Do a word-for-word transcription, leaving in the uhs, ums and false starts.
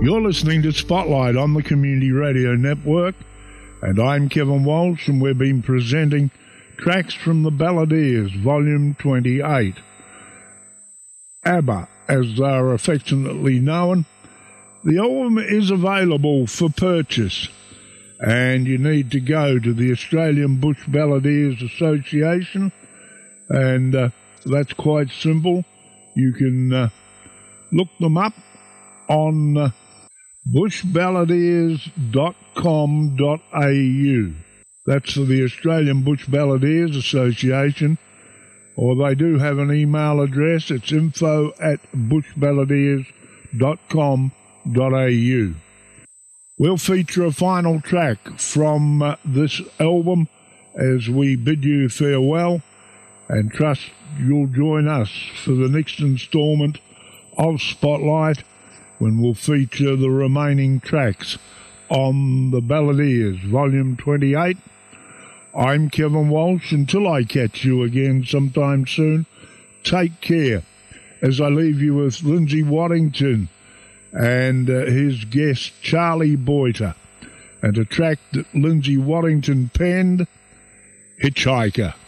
You're listening to Spotlight on the Community Radio Network, and I'm Kevin Walsh, and we've been presenting tracks from the Balladeers, Volume twenty-eight. ABBA, as they are affectionately known. The album is available for purchase, and you need to go to the Australian Bush Balladeers Association, and uh, that's quite simple. You can uh, look them up on uh, bush balladeers dot com dot a u. That's the Australian Bush Balladeers Association, or they do have an email address. It's info at bush balladeers dot com dot a u. We'll feature a final track from uh, this album as we bid you farewell, and trust you'll join us for the next instalment of Spotlight, when we'll feature the remaining tracks on the Balladeers, Volume twenty-eight. I'm Kevin Walsh. Until I catch you again sometime soon, take care, as I leave you with Lindsay Waddington and uh, his guest Charlie Boyter, and a track that Lindsay Waddington penned, Hitchhiker.